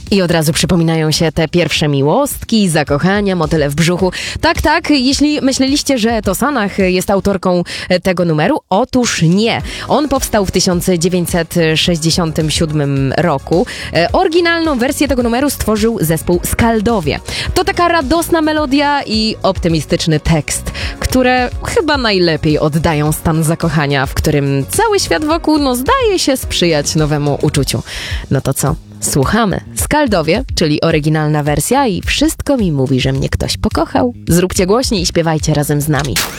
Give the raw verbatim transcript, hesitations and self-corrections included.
I od razu przypominają się te pierwsze miłostki, zakochania, motyle w brzuchu. Tak, tak, jeśli myśleliście, że to Sanach jest autorką tego numeru, otóż nie. On powstał w tysiąc dziewięćset sześćdziesiątym siódmym roku. E, oryginalną wersję tego numeru stworzył zespół Skaldowie. To taka radosna melodia i optymistyczny tekst, które chyba najlepiej oddają stan zakochania, w którym cały świat wokół no, zdaje się sprzyjać nowemu uczuciu. No to co? Słuchamy. Skaldowie, czyli oryginalna wersja i wszystko mi mówi, że mnie ktoś pokochał. Zróbcie głośniej i śpiewajcie razem z nami.